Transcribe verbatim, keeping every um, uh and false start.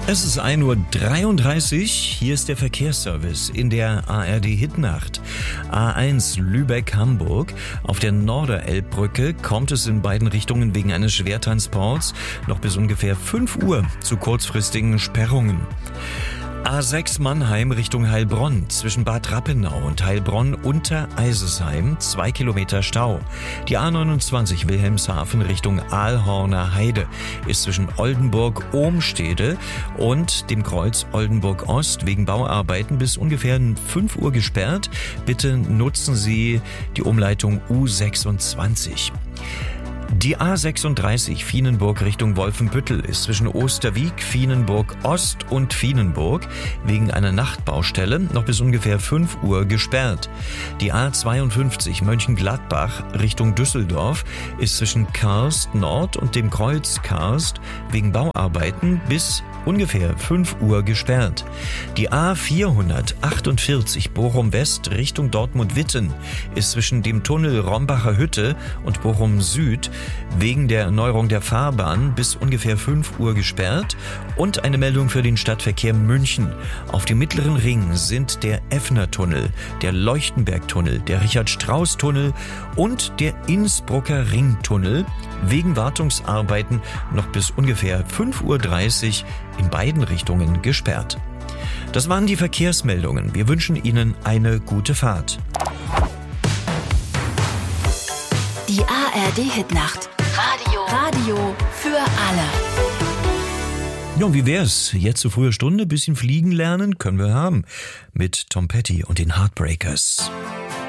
Es ist ein Uhr dreiunddreißig, hier ist der Verkehrsservice in der A R D-Hitnacht. A eins Lübeck-Hamburg. Auf der Norderelbbrücke kommt es in beiden Richtungen wegen eines Schwertransports noch bis ungefähr fünf Uhr zu kurzfristigen Sperrungen. A sechs Mannheim Richtung Heilbronn, zwischen Bad Rappenau und Heilbronn unter Eisesheim, zwei Kilometer Stau. Die A neunundzwanzig Wilhelmshaven Richtung Aalhorner Heide ist zwischen Oldenburg-Ohmstede und dem Kreuz Oldenburg Ost wegen Bauarbeiten bis ungefähr fünf Uhr gesperrt. Bitte nutzen Sie die Umleitung U sechsundzwanzig. Die A sechsunddreißig Vienenburg Richtung Wolfenbüttel ist zwischen Osterwieck, Vienenburg Ost und Vienenburg wegen einer Nachtbaustelle noch bis ungefähr fünf Uhr gesperrt. Die A zweiundfünfzig Mönchengladbach Richtung Düsseldorf ist zwischen Karst Nord und dem Kreuz Karst wegen Bauarbeiten bis ungefähr fünf Uhr gesperrt. Die A vierhundertachtundvierzig Bochum West Richtung Dortmund-Witten ist zwischen dem Tunnel Rombacher Hütte und Bochum Süd wegen der Erneuerung der Fahrbahn bis ungefähr fünf Uhr gesperrt. Und eine Meldung für den Stadtverkehr München. Auf dem Mittleren Ring sind der Effner-Tunnel, der Leuchtenberg-Tunnel, der Richard-Strauss-Tunnel und der Innsbrucker Ringtunnel wegen Wartungsarbeiten noch bis ungefähr fünf Uhr dreißig in beiden Richtungen gesperrt. Das waren die Verkehrsmeldungen. Wir wünschen Ihnen eine gute Fahrt. Die A R D-Hitnacht. Radio. Radio für alle. Ja, und wie wär's? Jetzt zu früher Stunde, bisschen fliegen lernen können wir haben. Mit Tom Petty und den Heartbreakers.